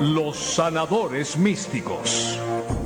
Los sanadores místicos.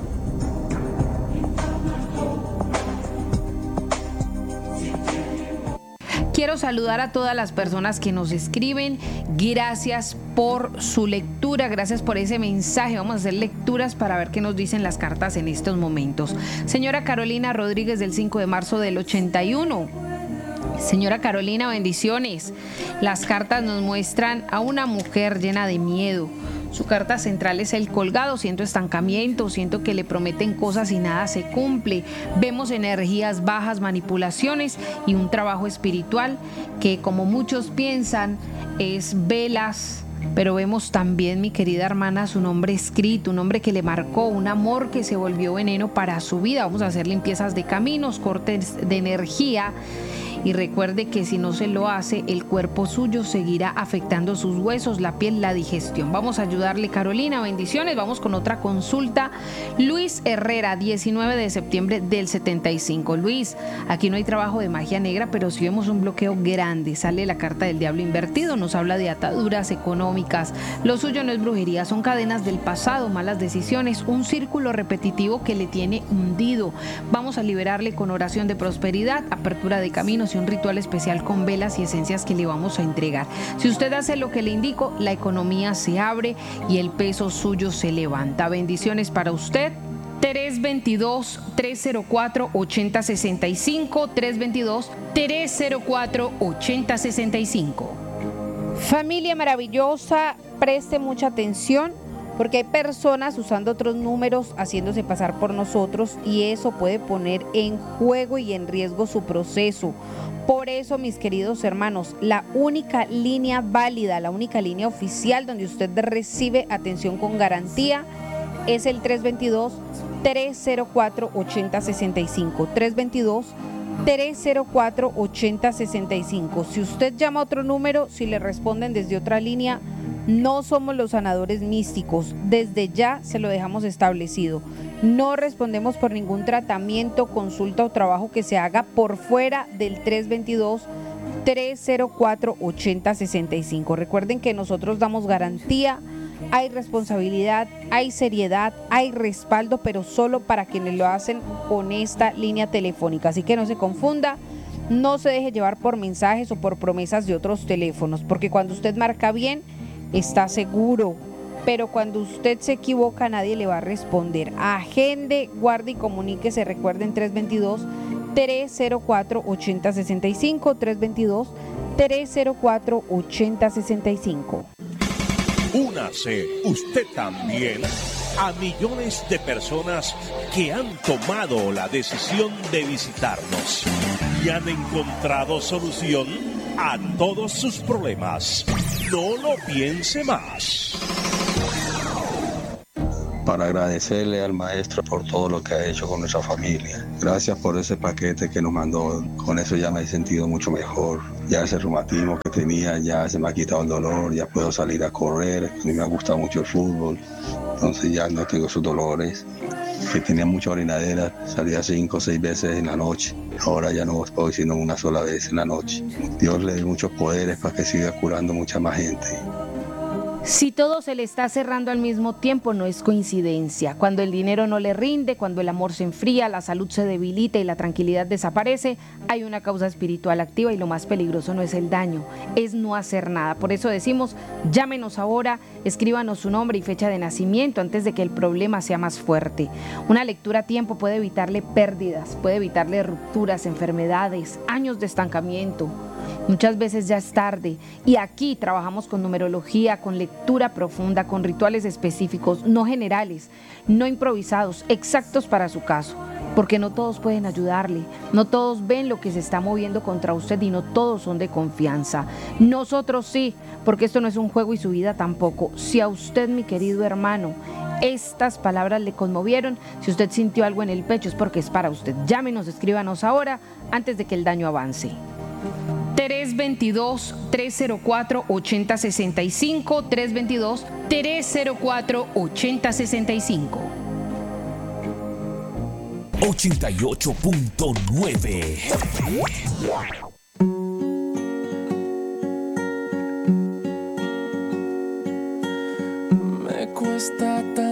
Quiero saludar a todas las personas que nos escriben. Gracias por su lectura, gracias por ese mensaje. Vamos a hacer lecturas para ver qué nos dicen las cartas en estos momentos. Señora Carolina Rodríguez, del 5 de marzo del 81. Señora Carolina, bendiciones. Las cartas nos muestran a una mujer llena de miedo. Su carta central es el colgado. Siento estancamiento, siento que le prometen cosas y nada se cumple. Vemos energías bajas, manipulaciones y un trabajo espiritual que, como muchos piensan, es velas. Pero vemos también, mi querida hermana, su nombre escrito, un nombre que le marcó, un amor que se volvió veneno para su vida. Vamos a hacer limpiezas de caminos, cortes de energía. Y recuerde que si no se lo hace, el cuerpo suyo seguirá afectando sus huesos, la piel, la digestión. Vamos a ayudarle, Carolina, bendiciones. Vamos con otra consulta. Luis Herrera, 19 de septiembre del 75. Luis, aquí no hay trabajo de magia negra, pero sí vemos un bloqueo grande. Sale la carta del diablo invertido, nos habla de ataduras económicas. Lo suyo no es brujería, son cadenas del pasado, malas decisiones, un círculo repetitivo que le tiene hundido. Vamos a liberarle con oración de prosperidad, apertura de caminos y un ritual especial con velas y esencias que le vamos a entregar. Si usted hace lo que le indico, la economía se abre y el peso suyo se levanta. Bendiciones para usted. 322-304-8065, 322-304-8065. Familia maravillosa, preste mucha atención porque hay personas usando otros números, haciéndose pasar por nosotros, y eso puede poner en juego y en riesgo su proceso. Por eso, mis queridos hermanos, la única línea válida, la única línea oficial donde usted recibe atención con garantía es el 322-304-8065. 322-304-8065. Si usted llama a otro número, si le responden desde otra línea, no somos los sanadores místicos. Desde ya se lo dejamos establecido. No respondemos por ningún tratamiento, consulta o trabajo que se haga por fuera del 322-304-8065. Recuerden que nosotros damos garantía, hay responsabilidad, hay seriedad, hay respaldo, pero solo para quienes lo hacen con esta línea telefónica. Así que no se confunda, no se deje llevar por mensajes o por promesas de otros teléfonos, porque cuando usted marca bien, está seguro, pero cuando usted se equivoca nadie le va a responder. Agende, guarde y comuníquese. Recuerden 322-304-8065, 322-304-8065. Únase usted también a millones de personas que han tomado la decisión de visitarnos y han encontrado solución a todos sus problemas. No lo piense más. Para agradecerle al maestro por todo lo que ha hecho con nuestra familia. Gracias por ese paquete que nos mandó. Con eso ya me he sentido mucho mejor. Ya ese reumatismo que tenía, ya se me ha quitado el dolor, ya puedo salir a correr. A mí me ha gustado mucho el fútbol, entonces ya no tengo esos dolores. Que tenía mucha orinadera, salía 5 o 6 veces en la noche. Ahora ya no estoy sino una sola vez en la noche. Dios le dé muchos poderes para que siga curando mucha más gente. Si todo se le está cerrando al mismo tiempo, no es coincidencia. Cuando el dinero no le rinde, cuando el amor se enfría, la salud se debilita y la tranquilidad desaparece, hay una causa espiritual activa, y lo más peligroso no es el daño, es no hacer nada. Por eso decimos, llámenos ahora, escríbanos su nombre y fecha de nacimiento antes de que el problema sea más fuerte. Una lectura a tiempo puede evitarle pérdidas, puede evitarle rupturas, enfermedades, años de estancamiento. Muchas veces ya es tarde, y aquí trabajamos con numerología, con lectura profunda, con rituales específicos, no generales, no improvisados, exactos para su caso, porque no todos pueden ayudarle, no todos ven lo que se está moviendo contra usted y no todos son de confianza. Nosotros sí, porque esto no es un juego y su vida tampoco. Si a usted, mi querido hermano, estas palabras le conmovieron, si usted sintió algo en el pecho, es porque es para usted. Llámenos, escríbanos ahora antes de que el daño avance. 322-304-8065, 322-304-8065. 88.9. Me está tan